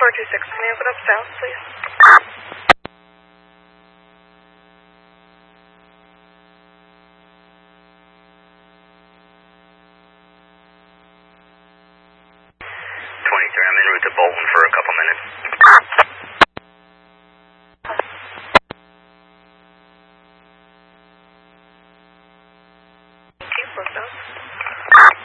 426, can you open up south, please? I'm en route to Bolton for a couple minutes. Thank you, close down.